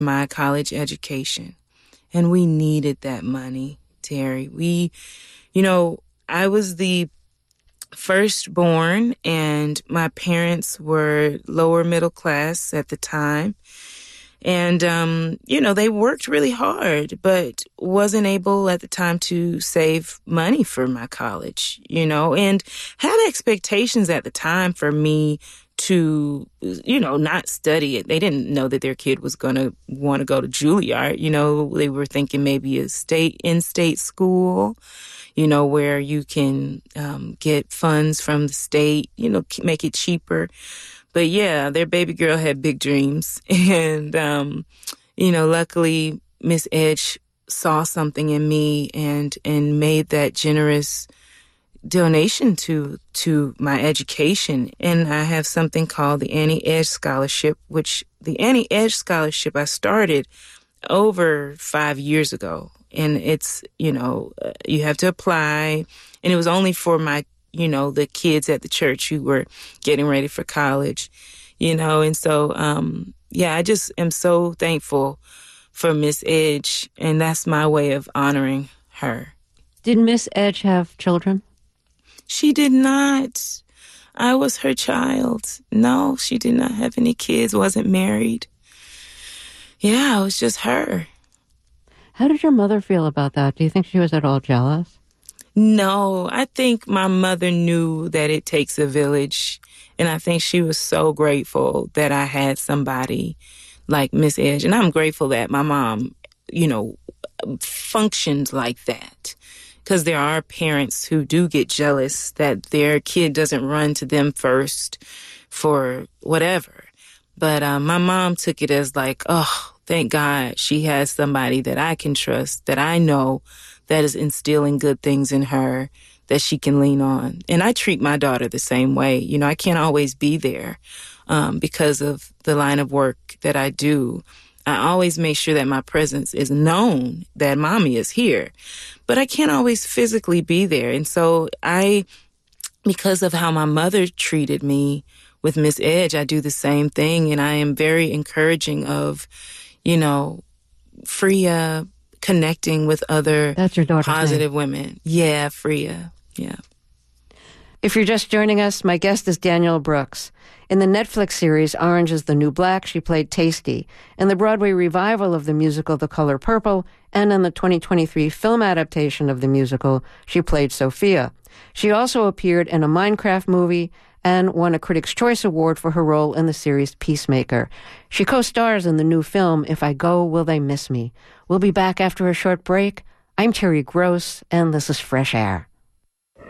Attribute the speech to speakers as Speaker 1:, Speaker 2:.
Speaker 1: my college education. And we needed that money, Terry. I was the firstborn, and my parents were lower middle class at the time. And, they worked really hard, but wasn't able at the time to save money for my college, and had expectations at the time for me to, not study it. They didn't know that their kid was going to want to go to Juilliard. They were thinking maybe a in-state school, where you can get funds from the state, make it cheaper. But yeah, their baby girl had big dreams. And, luckily Miss Edge saw something in me and made that generous donation to my education. And I have something called the Annie Edge Scholarship, which the Annie Edge Scholarship I started over 5 years ago. And it's, you have to apply. And it was only for my, the kids at the church who were getting ready for college, And so, I just am so thankful for Miss Edge. And that's my way of honoring her.
Speaker 2: Did Miss Edge have children?
Speaker 1: She did not. I was her child. No, she did not have any kids, wasn't married. Yeah, it was just her.
Speaker 2: How did your mother feel about that? Do you think she was at all jealous?
Speaker 1: No, I think my mother knew that it takes a village. And I think she was so grateful that I had somebody like Miss Edge. And I'm grateful that my mom, functioned like that. Because there are parents who do get jealous that their kid doesn't run to them first for whatever. But my mom took it as like, oh, thank God she has somebody that I can trust, that I know that is instilling good things in her that she can lean on. And I treat my daughter the same way. I can't always be there because of the line of work that I do. I always make sure that my presence is known, that mommy is here. But I can't always physically be there. And so because of how my mother treated me with Miss Edge, I do the same thing. And I am very encouraging of, Freya connecting with other
Speaker 2: That's your daughter's
Speaker 1: positive
Speaker 2: name.
Speaker 1: Women. Yeah, Freya. Yeah.
Speaker 2: If you're just joining us, my guest is Danielle Brooks. In the Netflix series Orange is the New Black, she played Tasty. In the Broadway revival of the musical The Color Purple, and in the 2023 film adaptation of the musical, she played Sophia. She also appeared in a Minecraft movie and won a Critics' Choice Award for her role in the series Peacemaker. She co-stars in the new film If I Go, Will They Miss Me? We'll be back after a short break. I'm Terry Gross, and this is Fresh Air.